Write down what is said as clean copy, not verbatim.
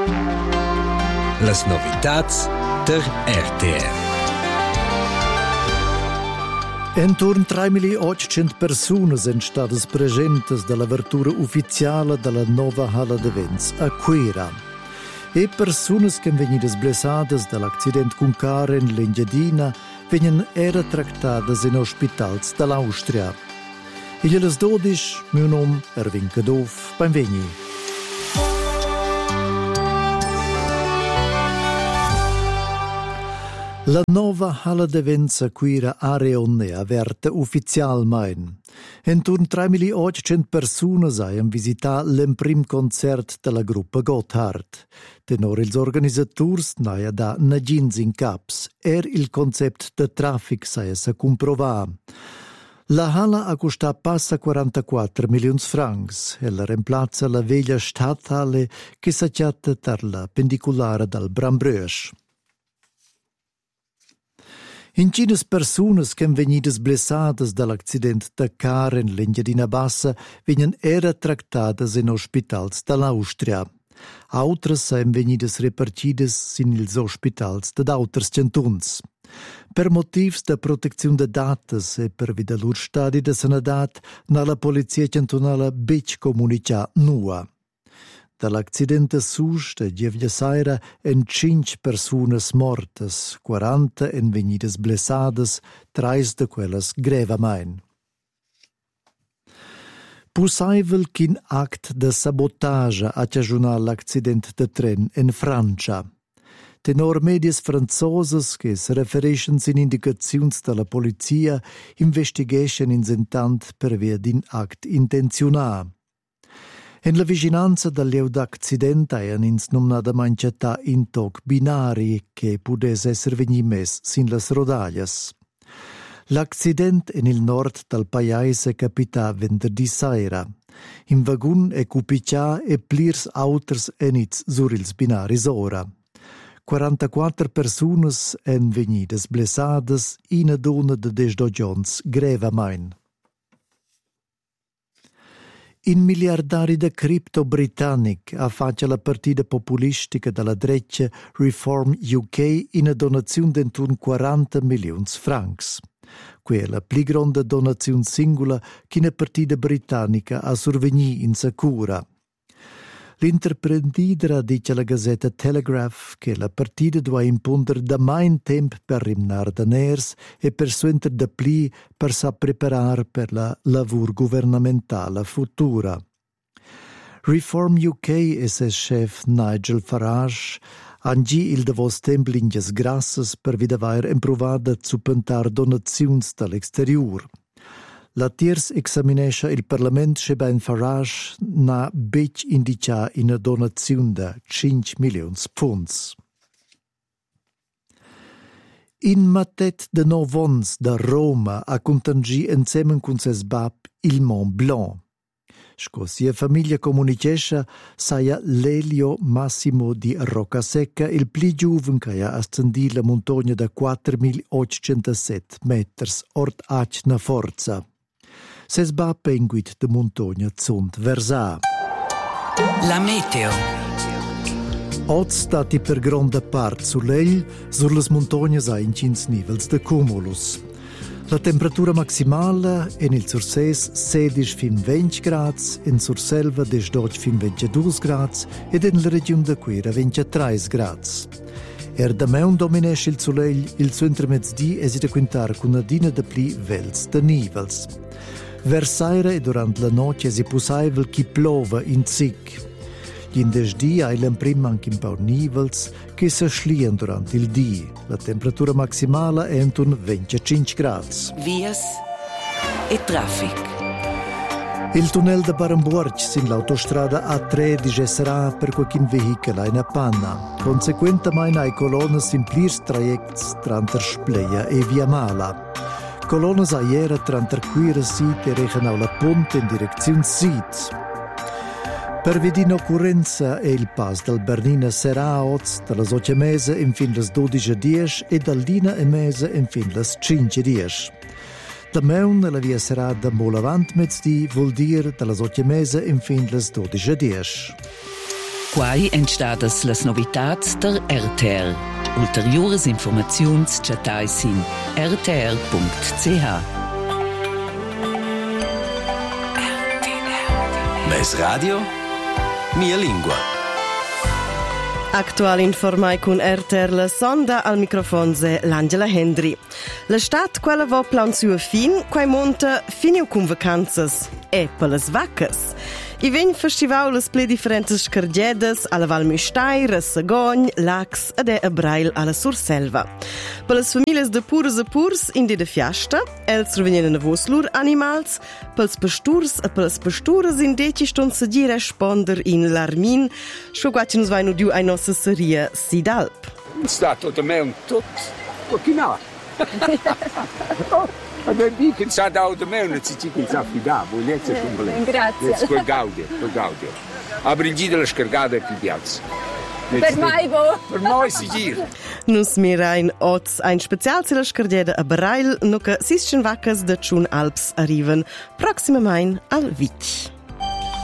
Las novitats der RTR. Entorn 3.800 persone sono state presenti dall'apertura ufficiale della nuova Hala d'Events a Quera. E persone che vengono blessate dall'accidente con carro in Lengiadina vengono trattate in ospitali dall'Austria. E alle 12, mio nome è Erwin Kadov. Benvenuti. La nuova Hala d'Events a Quera Areone è aperta ufficialmente. Intorno 3.800 persone hanno visitato il primo concerto della gruppa Gotthard. Tenor ils organisatori hanno dato una gins in caps. Il concetto di traffico si comprovare. La Hala ha costato passa 44 milioni di francs e la reemplaza la vecchia Stadthalle che si chiama per la pendicolare dal Brambrösch. Incines persone che vengono blessate dall'accidente da carro in Lengiadina Bassa vengono trattate in ospitali dall'Austria. Altre sono venute repartite in ospitali di altri cantoni. Per motivi di protezione dei dati e per il loro stato di sanità, la polizia cantonale bec comunica nuova. Dall'accidente sus de gievia saira en 5 personas mortes, 40 en venidas blessades, 3 de quellas grevamain. Possibile qu'un act de sabotage ha cagionat l'accidente de tren in Francia. Tenor medias franzoses che si referiscono in indicazioni della polizia investigescono in sentant per via d'un act intenzionale. In la vicinanza dell'accidente hanno insnomnata manciata in toc binari che potesse essere venuti messi sin le rodaglias. L'accidente nel nord del paese capita venerdì sera. In vagun è cupiccia e plirs auters enits sur ils binaris ora. 44 persone en venidas blessades, una donna de 10 giorni grevamain. In miliardari da cripto britannic affaccia la partita populistica della Dreccia Reform UK in una donazione di intorno 40 milioni di francs. Quella più grande donazione singola che una partita britannica ha survenuto in sicura. L'interprendidera dice alla Gazzetta Telegraph che la partita deve impondere da mai tempo per rimnar da ners e per suenter da pli per sa preparare per la lavoro governamentale futura. Reform UK e se chef Nigel Farage angi il davos templinges grasses per vidavar improvada suppentar donazioni dall'exterior. La tiers examinescha il Parlament che ben Farage na bec indica in una donazione da 5 milioni punts. In matet de novons da Roma a contangi insieme con ses bab il Mont Blanc. Scosia famiglia comunicescha saia Lelio Massimo di Roccasecca il pli giuven che ha ascendì la montagna da 4.807 meters ort ac na forza. Ses bab penguit de montagna zunt versa. La meteo. Oggi stati per grande parte sull'egl, sulle montagne a incins nivels de cumulus. La temperatura maximale in il Surses 16 fin 20 gradi, in Surselva 18 fin 22 gradi ed in la regione de Quera 23 gradi. Da meun dominesce il soleil, il suo intermezzdi è da quintar con una dina de pli vels de nivels. Versaire e durante la notte è possibile che piova in zic. In desdì hai l'imprima anche un po' nivels che si schlien durante il dì. La temperatura maximale è intorno 25 gradi. Vias e traffic. Il tunnel de Barenburg sin l'autostrada A3 digesserà per qualche veicolo in panna. Conseguentemente ai colonne sin plirs trajects tra Spleia e Via Mala. Colonnes aera tra Quira Sud e rechen la ponte in direzione Sud. Per via di un'occorrenza è il pass dal Bernina Serà oggi dalle 8 mese in fin les 12:10 e dal Dina e mese in fin les 5:10. Da meun la via Serà da Molavant mezzdi vuol dire dalle 8 mese in fin les 12:10. Quai entstadas las novitats der RTR. Ulteriores informaziuns chatais in rtr.ch. Mes radio, mia lingua. Aktuell informai con RTR la sonda al microfono l'Angela Hendry. La stat quella va plan sua fin, quai monta finiu con vacanzas e per las vacas. I vegn festival las ple differentes scargedas alla Val Müstair, a Sagogn, Lax ed a Brail alla Surselva. Per las famiglie de purs a purs in de fiasta, els revenien a vos lur animals, pels pasturs e per las pasturas in deci ston se di responder in l'Armin, scho quaci nos vai nu diu ai nossa seria Sidalp. Sta tot a me un tot pochino. Abbiamo detto che sa da me non si ci pensa affidare, volete completo. Grazie. Col gaudio. A Brigida la scargata più piazza. Per mai bo. Per noi si gira. Nus mirain oz ein Spezial zur Scardieda a Brail, no che 16 vacas da Tschun Alps arriven, proximamain al Vitg.